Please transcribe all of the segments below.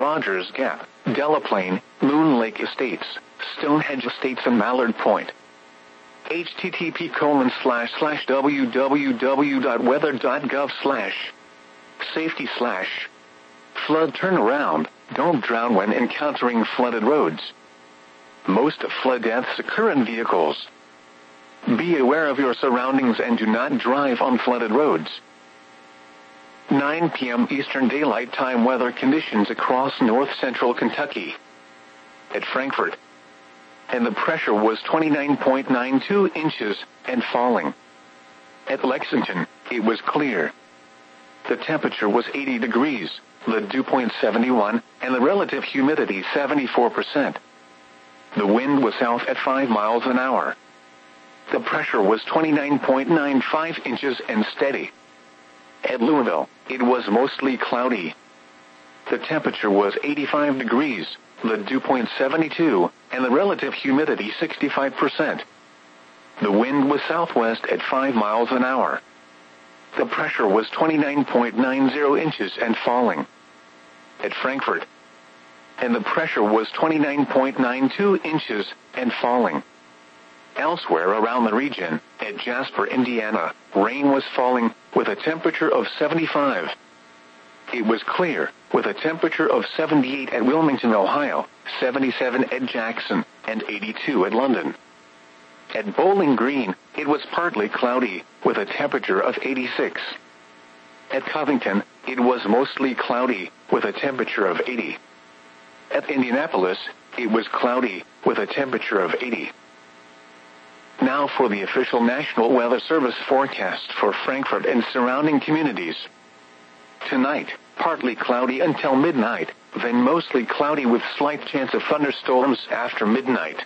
Rogers Gap, Delaplane, Moon Lake Estates, Stonehenge Estates and Mallard Point. http://www.weather.gov/safety/flood turnaround. Don't drown when encountering flooded roads. Most flood deaths occur in vehicles. Be aware of your surroundings and do not drive on flooded roads. 9 p.m. Eastern Daylight Time weather conditions across north-central Kentucky. At Frankfort, and the pressure was 29.92 inches and falling. At Lexington, it was clear. The temperature was 80 degrees, the dew point 71, and the relative humidity 74%. The wind was south at 5 miles an hour. The pressure was 29.95 inches and steady. At Louisville, it was mostly cloudy. The temperature was 85 degrees, the dew point 72, and the relative humidity 65%. The wind was southwest at 5 miles an hour. The pressure was 29.90 inches and falling. At Frankfort, and the pressure was 29.92 inches and falling. Elsewhere around the region, at Jasper, Indiana, rain was falling, with a temperature of 75. It was clear, with a temperature of 78 at Wilmington, Ohio, 77 at Jackson, and 82 at London. At Bowling Green, it was partly cloudy, with a temperature of 86. At Covington, it was mostly cloudy, with a temperature of 80. At Indianapolis, it was cloudy, with a temperature of 80. Now for the official National Weather Service forecast for Frankfort and surrounding communities. Tonight, partly cloudy until midnight, then mostly cloudy with slight chance of thunderstorms after midnight.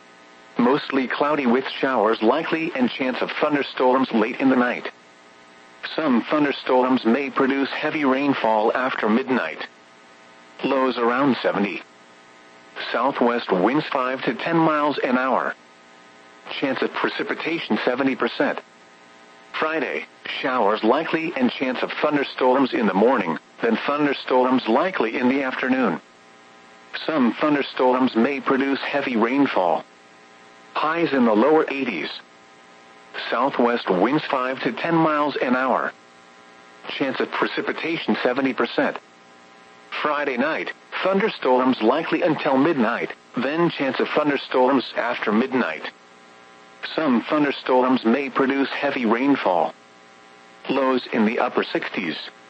Mostly cloudy with showers likely and chance of thunderstorms late in the night. Some thunderstorms may produce heavy rainfall after midnight. Lows around 70. Southwest winds 5 to 10 miles an hour. Chance of precipitation 70%. Friday, showers likely and chance of thunderstorms in the morning, then thunderstorms likely in the afternoon. Some thunderstorms may produce heavy rainfall. Highs in the lower 80s. Southwest winds 5 to 10 miles an hour. Chance of precipitation 70%. Friday night, thunderstorms likely until midnight, then chance of thunderstorms after midnight. Some thunderstorms may produce heavy rainfall. Lows in the upper 60s.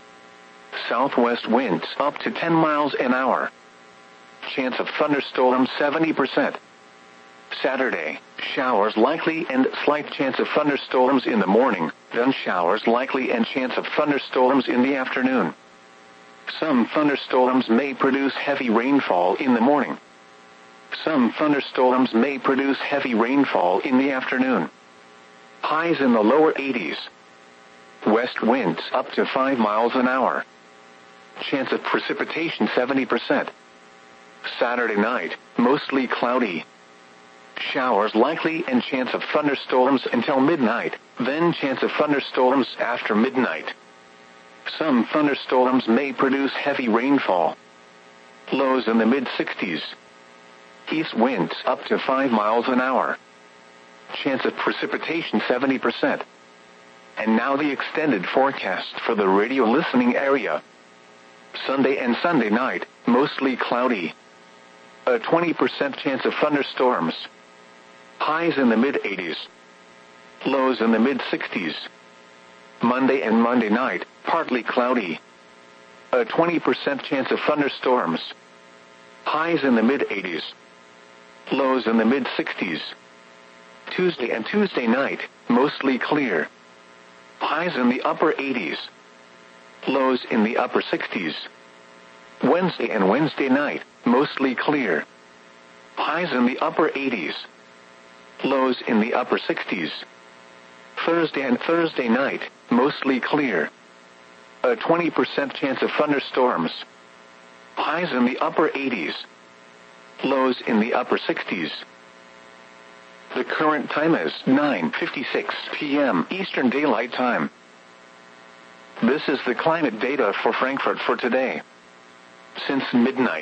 Southwest winds up to 10 miles an hour. Chance of thunderstorms 70%. Saturday, showers likely and slight chance of thunderstorms in the morning, then showers likely and chance of thunderstorms in the afternoon. Some thunderstorms may produce heavy rainfall in the morning. Some thunderstorms may produce heavy rainfall in the afternoon. Highs in the lower 80s. West winds up to 5 miles an hour. Chance of precipitation 70%. Saturday night, mostly cloudy. Showers likely and chance of thunderstorms until midnight, then chance of thunderstorms after midnight. Some thunderstorms may produce heavy rainfall. Lows in the mid-60s. East winds up to 5 miles an hour. Chance of precipitation 70%. And now the extended forecast for the radio listening area. Sunday and Sunday night, mostly cloudy. A 20% chance of thunderstorms. Highs in the mid-80s. Lows in the mid-60s. Monday and Monday night, partly cloudy. A 20% chance of thunderstorms. Highs in the mid-80s. Lows in the mid-60s. Tuesday and Tuesday night, mostly clear. Highs in the upper 80s. Lows in the upper 60s. Wednesday and Wednesday night, mostly clear. Highs in the upper 80s. Lows in the upper 60s. Thursday and Thursday night, mostly clear. A 20% chance of thunderstorms. Highs in the upper 80s. Lows in the upper 60s. The current time is 9:56 p.m. Eastern Daylight Time. This is the climate data for Frankfort for today. Since midnight.